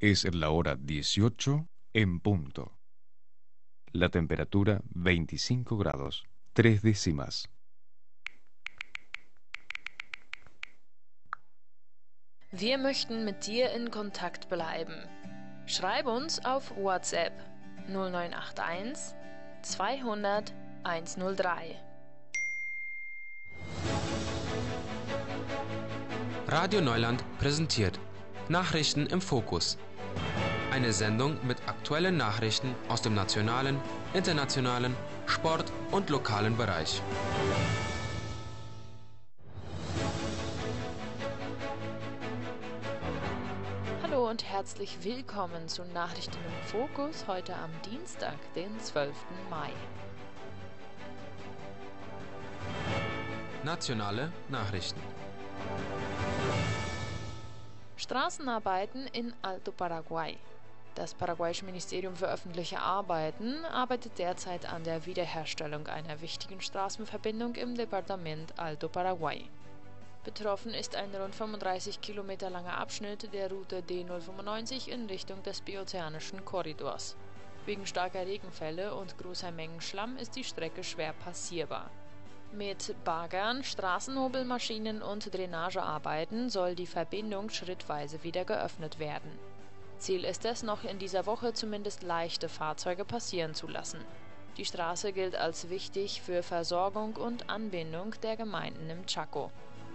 Es la hora 18 en punto. La temperatura 25 grados, 3 décimas. Wir möchten mit dir in Kontakt bleiben. Schreib uns auf WhatsApp 0981 200 103. Radio Neuland präsentiert Nachrichten im Fokus. Eine Sendung mit aktuellen Nachrichten aus dem nationalen, internationalen, Sport- und lokalen Bereich. Hallo und herzlich willkommen zu Nachrichten im Fokus heute am Dienstag, den 12. Mai. Nationale Nachrichten. Straßenarbeiten in Alto Paraguay. Das paraguayische Ministerium für öffentliche Arbeiten arbeitet derzeit an der Wiederherstellung einer wichtigen Straßenverbindung im Departement Alto Paraguay. Betroffen ist ein rund 35 Kilometer langer Abschnitt der Route D095 in Richtung des Biozeanischen Korridors. Wegen starker Regenfälle und großer Mengen Schlamm ist die Strecke schwer passierbar. Mit Baggern, Straßenhobelmaschinen und Drainagearbeiten soll die Verbindung schrittweise wieder geöffnet werden. Ziel ist es, noch in dieser Woche zumindest leichte Fahrzeuge passieren zu lassen. Die Straße gilt als wichtig für Versorgung und Anbindung der Gemeinden im Chaco.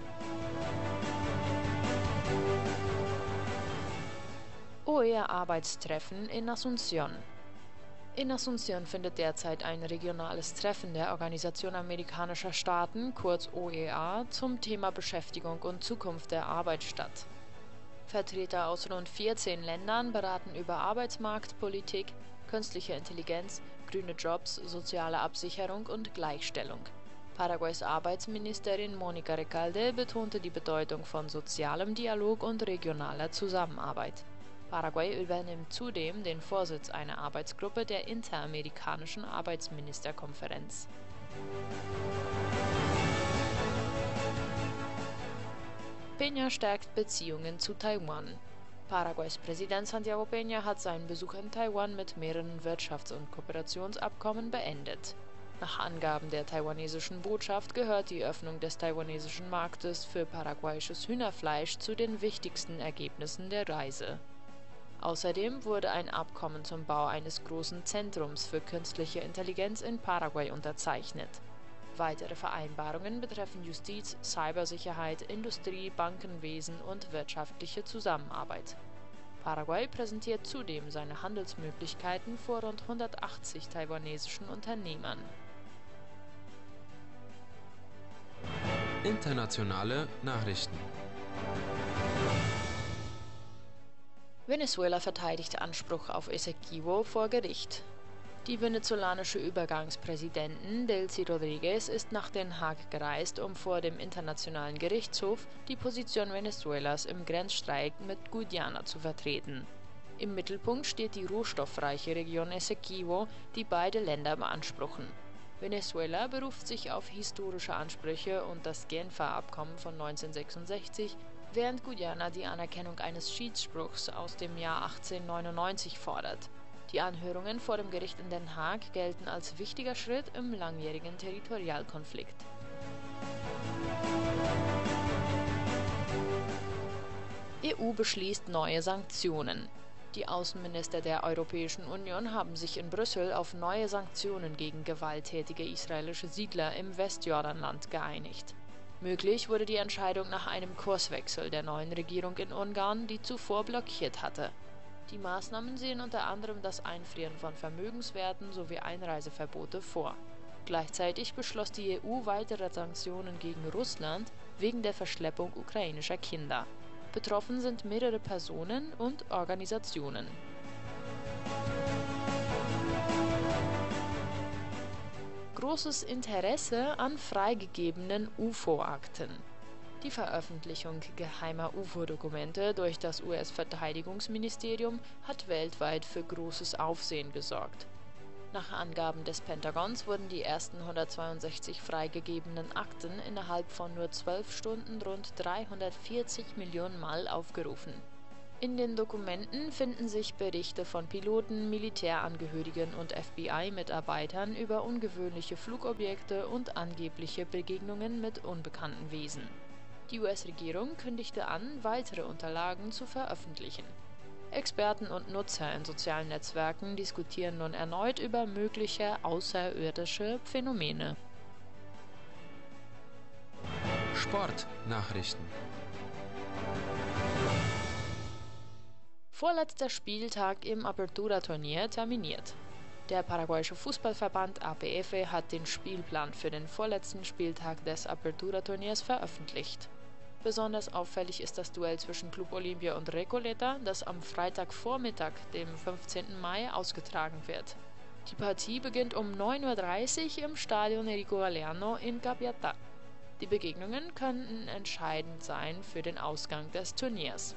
OEA-Arbeitstreffen in Asunción. In Asunción findet derzeit ein regionales Treffen der Organisation Amerikanischer Staaten, kurz OEA, zum Thema Beschäftigung und Zukunft der Arbeit statt. Vertreter aus rund 14 Ländern beraten über Arbeitsmarktpolitik, künstliche Intelligenz, grüne Jobs, soziale Absicherung und Gleichstellung. Paraguays Arbeitsministerin Mónica Recalde betonte die Bedeutung von sozialem Dialog und regionaler Zusammenarbeit. Paraguay übernimmt zudem den Vorsitz einer Arbeitsgruppe der Interamerikanischen Arbeitsministerkonferenz. Peña stärkt Beziehungen zu Taiwan. Paraguays Präsident Santiago Peña hat seinen Besuch in Taiwan mit mehreren Wirtschafts- und Kooperationsabkommen beendet. Nach Angaben der taiwanesischen Botschaft gehört die Öffnung des taiwanesischen Marktes für paraguayisches Hühnerfleisch zu den wichtigsten Ergebnissen der Reise. Außerdem wurde ein Abkommen zum Bau eines großen Zentrums für künstliche Intelligenz in Paraguay unterzeichnet. Weitere Vereinbarungen betreffen Justiz, Cybersicherheit, Industrie, Bankenwesen und wirtschaftliche Zusammenarbeit. Paraguay präsentiert zudem seine Handelsmöglichkeiten vor rund 180 taiwanesischen Unternehmern. Internationale Nachrichten. Venezuela verteidigt Anspruch auf Essequibo vor Gericht. Die venezolanische Übergangspräsidentin Delcy Rodríguez ist nach Den Haag gereist, um vor dem Internationalen Gerichtshof die Position Venezuelas im Grenzstreit mit Guyana zu vertreten. Im Mittelpunkt steht die rohstoffreiche Region Essequibo, die beide Länder beanspruchen. Venezuela beruft sich auf historische Ansprüche und das Genfer Abkommen von 1966, während Guyana die Anerkennung eines Schiedsspruchs aus dem Jahr 1899 fordert. Die Anhörungen vor dem Gericht in Den Haag gelten als wichtiger Schritt im langjährigen Territorialkonflikt. EU beschließt neue Sanktionen. Die Außenminister der Europäischen Union haben sich in Brüssel auf neue Sanktionen gegen gewalttätige israelische Siedler im Westjordanland geeinigt. Möglich wurde die Entscheidung nach einem Kurswechsel der neuen Regierung in Ungarn, die zuvor blockiert hatte. Die Maßnahmen sehen unter anderem das Einfrieren von Vermögenswerten sowie Einreiseverbote vor. Gleichzeitig beschloss die EU weitere Sanktionen gegen Russland wegen der Verschleppung ukrainischer Kinder. Betroffen sind mehrere Personen und Organisationen. Großes Interesse an freigegebenen UFO-Akten. Die Veröffentlichung geheimer UFO-Dokumente durch das US-Verteidigungsministerium hat weltweit für großes Aufsehen gesorgt. Nach Angaben des Pentagons wurden die ersten 162 freigegebenen Akten innerhalb von nur 12 Stunden rund 340 Millionen Mal aufgerufen. In den Dokumenten finden sich Berichte von Piloten, Militärangehörigen und FBI-Mitarbeitern über ungewöhnliche Flugobjekte und angebliche Begegnungen mit unbekannten Wesen. Die US-Regierung kündigte an, weitere Unterlagen zu veröffentlichen. Experten und Nutzer in sozialen Netzwerken diskutieren nun erneut über mögliche außerirdische Phänomene. Sportnachrichten. Vorletzter Spieltag im Apertura-Turnier terminiert. Der paraguayische Fußballverband APF hat den Spielplan für den vorletzten Spieltag des Apertura-Turniers veröffentlicht. Besonders auffällig ist das Duell zwischen Club Olimpia und Recoleta, das am Freitagvormittag, dem 15. Mai, ausgetragen wird. Die Partie beginnt um 9:30 Uhr im Stadion Enrico Galeano in Capiatá. Die Begegnungen könnten entscheidend sein für den Ausgang des Turniers.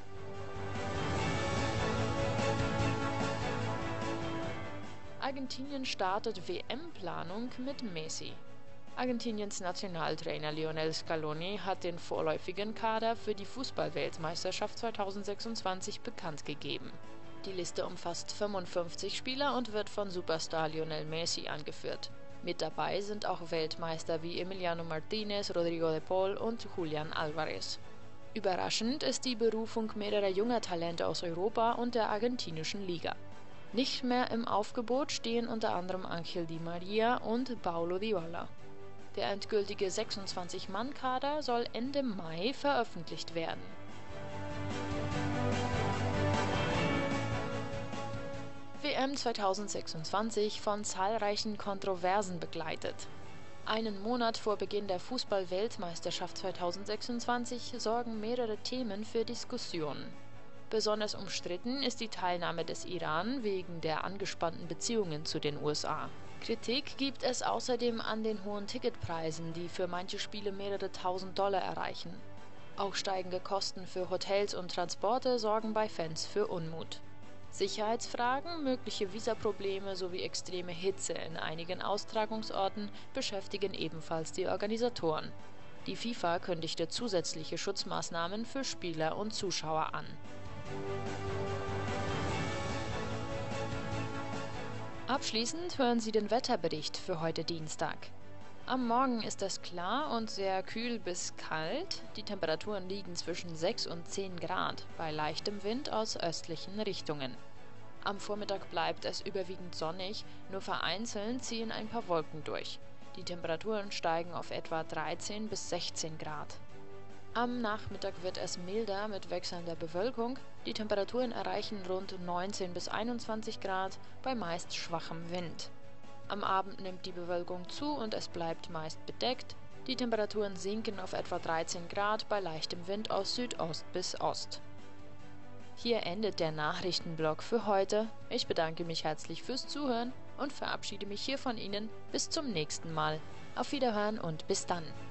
Argentinien startet WM-Planung mit Messi. Argentiniens Nationaltrainer Lionel Scaloni hat den vorläufigen Kader für die Fußball-Weltmeisterschaft 2026 bekannt gegeben. Die Liste umfasst 55 Spieler und wird von Superstar Lionel Messi angeführt. Mit dabei sind auch Weltmeister wie Emiliano Martinez, Rodrigo de Paul und Julián Álvarez. Überraschend ist die Berufung mehrerer junger Talente aus Europa und der argentinischen Liga. Nicht mehr im Aufgebot stehen unter anderem Ángel Di María und Paulo Dybala. Der endgültige 26-Mann-Kader soll Ende Mai veröffentlicht werden. WM 2026 von zahlreichen Kontroversen begleitet. Einen Monat vor Beginn der Fußball-Weltmeisterschaft 2026 sorgen mehrere Themen für Diskussionen. Besonders umstritten ist die Teilnahme des Iran wegen der angespannten Beziehungen zu den USA. Kritik gibt es außerdem an den hohen Ticketpreisen, die für manche Spiele mehrere $1000 erreichen. Auch steigende Kosten für Hotels und Transporte sorgen bei Fans für Unmut. Sicherheitsfragen, mögliche Visaprobleme sowie extreme Hitze in einigen Austragungsorten beschäftigen ebenfalls die Organisatoren. Die FIFA kündigte zusätzliche Schutzmaßnahmen für Spieler und Zuschauer an. Abschließend hören Sie den Wetterbericht für heute Dienstag. Am Morgen ist es klar und sehr kühl bis kalt. Die Temperaturen liegen zwischen 6 und 10 Grad bei leichtem Wind aus östlichen Richtungen. Am Vormittag bleibt es überwiegend sonnig, nur vereinzelt ziehen ein paar Wolken durch. Die Temperaturen steigen auf etwa 13 bis 16 Grad. Am Nachmittag wird es milder mit wechselnder Bewölkung. Die Temperaturen erreichen rund 19 bis 21 Grad bei meist schwachem Wind. Am Abend nimmt die Bewölkung zu und es bleibt meist bedeckt. Die Temperaturen sinken auf etwa 13 Grad bei leichtem Wind aus Südost bis Ost. Hier endet der Nachrichtenblock für heute. Ich bedanke mich herzlich fürs Zuhören und verabschiede mich hier von Ihnen. Bis zum nächsten Mal. Auf Wiederhören und bis dann.